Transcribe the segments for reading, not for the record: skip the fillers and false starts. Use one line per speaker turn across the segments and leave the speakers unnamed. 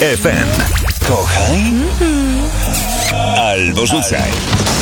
FM. Kochaj albo rzucaj.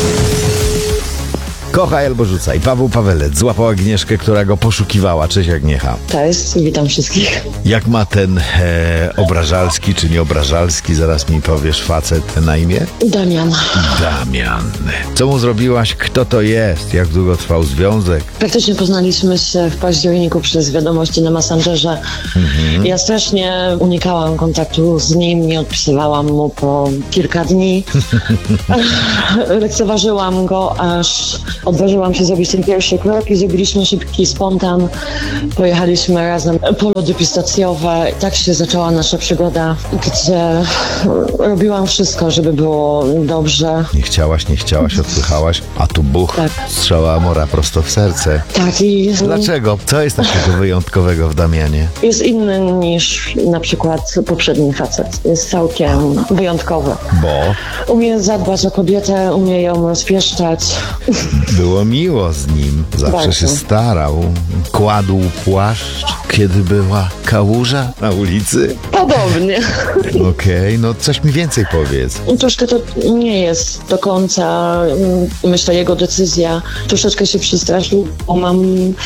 Kochaj albo rzucaj. Paweł Pawelec złapał Agnieszkę, która go poszukiwała. Cześć Agniecha.
Cześć, witam wszystkich.
Jak ma ten obrażalski czy nieobrażalski, zaraz mi powiesz, facet na imię?
Damian.
Damian. Co mu zrobiłaś? Kto to jest? Jak długo trwał związek?
Praktycznie poznaliśmy się w październiku przez wiadomości na Messengerze. Ja strasznie unikałam kontaktu z nim, nie odpisywałam mu po kilka dni. Lekceważyłam go, aż odważyłam się zrobić ten pierwszy krok i zrobiliśmy szybki spontan. Pojechaliśmy razem po lody pistacjowe. Tak się zaczęła nasza przygoda, gdzie robiłam wszystko, żeby było dobrze.
Nie chciałaś, odpychałaś, a tu buch,
Tak.
strzała Amora prosto w serce.
Tak, i
Dlaczego? Co jest takiego wyjątkowego w Damianie?
jest inny niż na przykład poprzedni facet. Jest całkiem wyjątkowy.
Bo
Umie zadbać o kobietę, umie ją rozpieszczać.
było miło z nim. Zawsze
Bardzo.
się starał. Kładł płaszcz, kiedy była kałuża na ulicy.
Podobnie.
Okej, no coś mi więcej powiedz.
Troszkę to nie jest do końca, myślę, jego decyzja. Troszeczkę się przestraszył, bo mam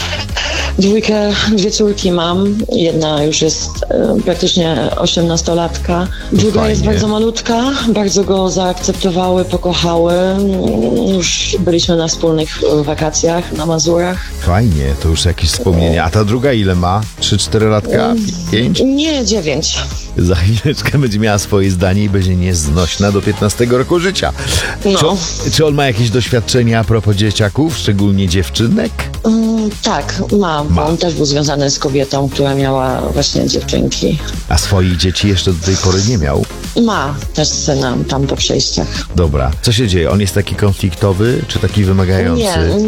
dwie córki mam. Jedna już jest praktycznie 18-latka. Druga jest
Fajnie.
bardzo malutka. Bardzo go zaakceptowały, pokochały. Już byliśmy na wspólnych wakacjach na Mazurach.
Fajnie, to już jakieś wspomnienia. A ta druga ile ma? 3-4 latka? 5?
Nie, 9.
Za chwileczkę będzie miała swoje zdanie i będzie nieznośna do 15 roku życia.
No.
Czy on ma jakieś doświadczenia a propos dzieciaków, szczególnie dziewczynek?
Tak, ma, bo on też był związany z kobietą, która miała właśnie dziewczynki.
A swoich dzieci jeszcze do tej pory nie miał?
Ma też syna tam po przejściach.
Dobra. Co się dzieje? On jest taki konfliktowy, czy taki wymagający?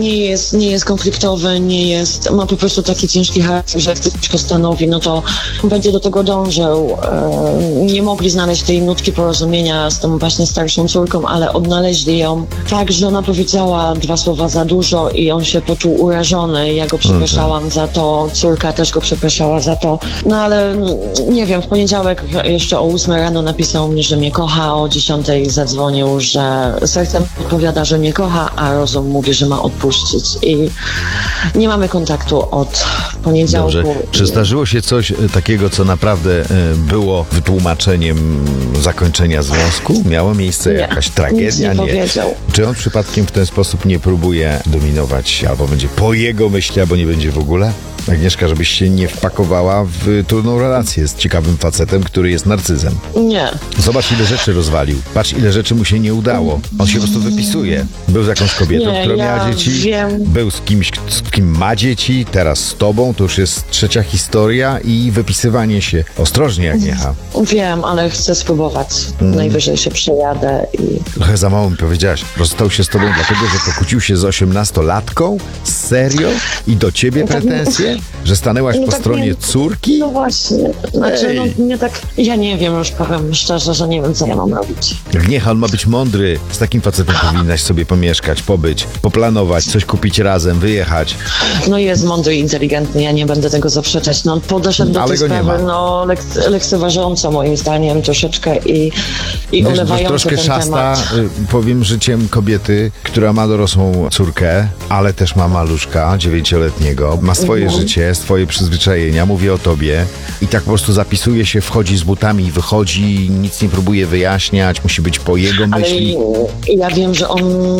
Nie jest konfliktowy, ma po prostu taki ciężki charakter, że jak coś postanowi, no to będzie do tego dążył. Nie mogli znaleźć tej nutki porozumienia z tą właśnie starszą córką, ale odnaleźli ją tak, że ona powiedziała 2 słowa za dużo i on się poczuł urażony. Ja go przepraszałam za to, córka też go przepraszała za to. No ale nie wiem, w poniedziałek jeszcze o 8 rano napisał mi, że mnie kocha, o 10 zadzwonił, że sercem odpowiada, że mnie kocha, a rozum mówi, że ma odpuścić. I nie mamy kontaktu od poniedziałku.
Dobrze. Czy zdarzyło się coś takiego, co naprawdę było wytłumaczeniem zakończenia związku? Miała miejsce
Nie,
jakaś
nic
tragedia?
nie powiedział.
Czy on przypadkiem w ten sposób nie próbuje dominować, albo będzie po jego myśli, albo nie będzie w ogóle? Agnieszka, żebyś się nie wpakowała w trudną relację z ciekawym facetem, który jest narcyzem.
Nie.
Zobacz, ile rzeczy rozwalił. Patrz, ile rzeczy mu się nie udało. On się po prostu wypisuje. Był z jakąś kobietą,
Nie,
która
ja
miała dzieci.
wiem.
Był z kimś, z kim ma dzieci. Teraz z tobą. To już jest trzecia historia i wypisywanie się. Ostrożnie, Agniecha.
Wiem, ale chcę spróbować. Najwyżej się przejadę i...
Trochę za mało mi powiedziałaś. Rozstał się z tobą dlatego, że pokłócił się z 18-latką? Serio? I do ciebie pretensje? Że stanęłaś po
tak
stronie
nie-
córki?
No właśnie. Znaczy,
Ej.
no nie tak... Ja nie wiem, już powiem szczerze, że nie wiem, co ja mam robić.
Agniecha, on ma być mądry. Z takim facetem powinnaś sobie pomieszkać, pobyć, poplanować, coś kupić razem, wyjechać.
No jest mądry i inteligentny, ja nie będę tego zaprzeczać. No podeszedł do
Ale
tej
go nie
sprawy,
ma.
no lekceważąco moim zdaniem troszeczkę i
Wiesz,
olewająco
troszkę
ten
szasta,
temat.
powiem, życiem kobiety, która ma dorosłą córkę, ale też ma maluszka 9-letniego, ma swoje życie, swoje przyzwyczajenia, mówię o tobie i tak po prostu zapisuje się, wchodzi z butami, wychodzi, nic nie próbuje wyjaśniać, musi być po jego
Ale
myśli.
ja wiem, że on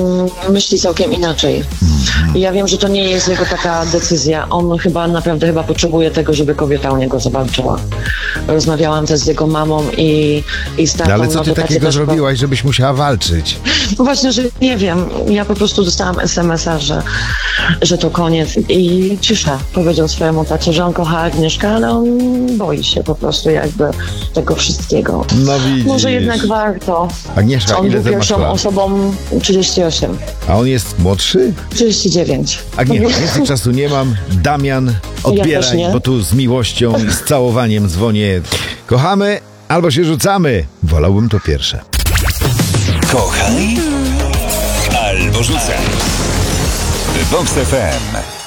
myśli całkiem inaczej. Ja wiem, że to nie jest jego taka decyzja. On naprawdę potrzebuje tego, żeby kobieta u niego zawalczyła. Rozmawiałam też z jego mamą i z tatą.
Ale co
no
ty
to takie
takiego
też-
zrobiłaś, żebyś musiała walczyć?
No właśnie, że nie wiem. Ja po prostu dostałam SMS-a, że to koniec i cisza. Powiedział swojemu tacie, że on kocha Agnieszkę, ale on boi się po prostu jakby tego wszystkiego.
No widzisz.
Może jednak warto.
Agnieszka,
On
ile
był
ty masz
pierwszą
lat?
osobą 38.
A on jest młodszy?
39.
Agnieszka, więcej czasu nie mam. Damian,
też
odbieraj,
nie.
bo tu z miłością i z całowaniem dzwonię. Kochamy albo się rzucamy. Wolałbym to pierwsze.
Kochaj albo rzucaj. Vox FM.